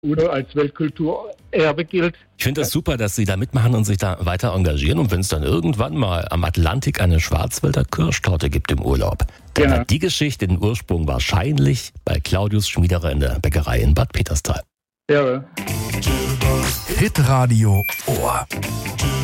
oder als Weltkulturerbe gilt. Ich finde das super, dass Sie da mitmachen und sich da weiter engagieren. Und wenn es dann irgendwann mal am Atlantik eine Schwarzwälder Kirschtorte gibt im Urlaub, dann Ja. hat die Geschichte den Ursprung wahrscheinlich bei Claudius Schmiederer in der Bäckerei in Bad Peterstal. Ja. Hitradio Ohr.